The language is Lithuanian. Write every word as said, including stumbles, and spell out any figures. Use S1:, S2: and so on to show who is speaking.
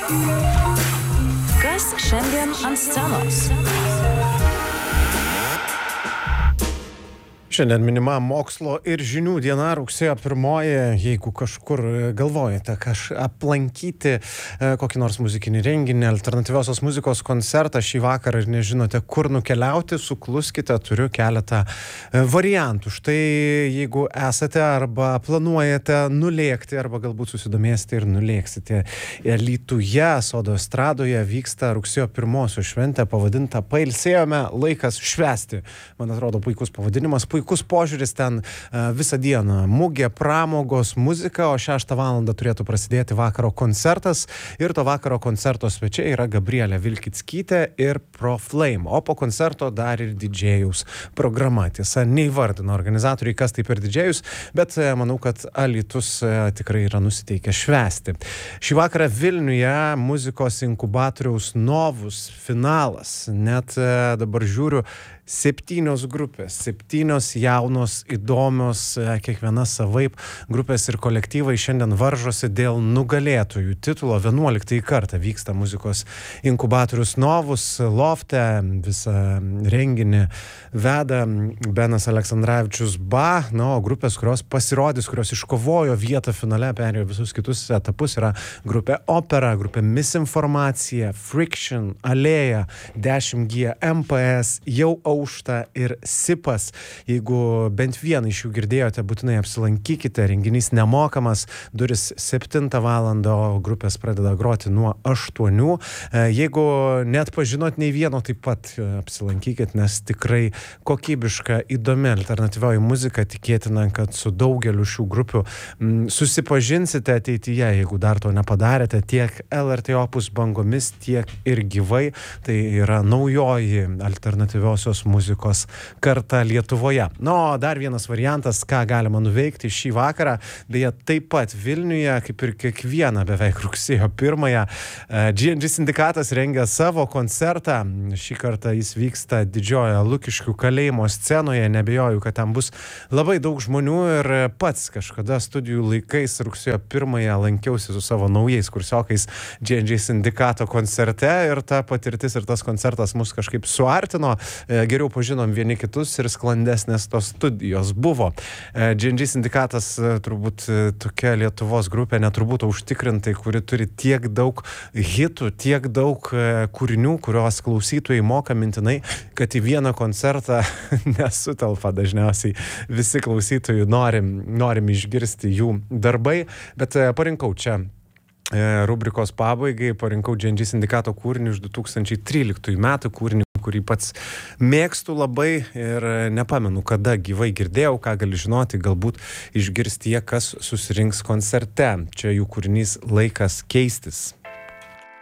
S1: Kas šiandien ant scenos?
S2: Šiandien minima mokslo ir žinių diena, rugsėjo pirmoji. Jeigu kažkur galvojate kažką aplankyti, kokį nors muzikinį renginį, alternatyviosios muzikos koncertą šį vakarą ir nežinote, kur nukeliauti, sukluskite, turiu keletą variantų. Štai jeigu esate arba planuojate nulėkti, arba galbūt susidomėsite ir nulėksite. Alytuje, Sodo estradoje vyksta rugsėjo pirmosios šventė, pavadinta Pailsėjome, laikas švęsti. Man atrodo, puikus pavadinimas, puikus Puikus požiūris ten visą dieną. Mugė, pramogos, muzika, o šeštą valandą turėtų prasidėti vakaro koncertas. Ir to vakaro koncerto svečiai yra Gabrielė Vilkickytė ir Proflame. O po koncerto dar ir didžėjaus programa. Tiesa, neįvardino organizatoriai, kas tai per didžėjus, bet manau, kad Alytus tikrai yra nusiteikę švęsti. Šį vakarą Vilniuje muzikos inkubatoriaus Novus finalas. Net dabar žiūriu, septynios grupės, septynios jaunos, įdomios, kiekviena savaip grupės ir kolektyvai šiandien varžosi dėl nugalėtojų titulo. vienuoliktąjį kartą vyksta muzikos inkubatorius Novus lofte, visą renginį veda Benas Aleksandravičius Ba, na, o grupės, kurios pasirodys, kurios iškovojo vietą finale, perėjo visus kitus etapus, yra grupė Opera, grupė Misinformacija, Friction, Alėja, dešimt G, M P S, Jau Aušta ir Sipas. Jeigu bent vieną iš jų girdėjote, būtinai apsilankykite, renginys nemokamas, duris septintą valandą, o grupės pradeda groti nuo aštuonių. Jeigu net pažinot nei vieno, taip pat apsilankykit, nes tikrai kokybiška, įdomi alternatyvioji muzika, tikėtina, kad su daugeliu šių grupių m, susipažinsite ateityje, jeigu dar to nepadarėte, tiek L R T Opus bangomis, tiek ir gyvai. Tai yra naujoji alternatyviosios muzikos kartą Lietuvoje. Na, o dar vienas variantas, ką galima nuveikti šį vakarą, beje, taip pat Vilniuje, kaip ir kiekvieną beveik rugsėjo pirmąją, G and G sindikatas rengia savo koncertą. Šį kartą jis vyksta Didžiojoje Lukiškių kalėjimo scenoje. Nebejoju, kad ten bus labai daug žmonių ir pats kažkada studijų laikais rugsėjo pirmąją lankiausi su savo naujais kursiokais G and G sindikato koncerte ir ta patirtis ir tas koncertas mus kažkaip suartino. Geriau pažinom vieni kitus ir sklandesnės tos studijos buvo. G and G sindikatas turbūt tokia Lietuvos grupė, neturbūt užtikrintai, kuri turi tiek daug hitų, tiek daug kūrinių, kurios klausytojai moka mintinai, kad į vieną koncertą nesutelpa dažniausiai. Visi klausytojai norim, norim išgirsti jų darbai, bet parinkau čia rubrikos pabaigai, parinkau G and G sindikato kūrinį iš du tūkstančiai tryliktųjų metų, kūrinį, kurį pats mėgstu labai ir nepamenu, kada gyvai girdėjau, ką gali žinoti, galbūt išgirs tie, kas susirinks koncerte. Čia jų kūrinys Laikas keistis.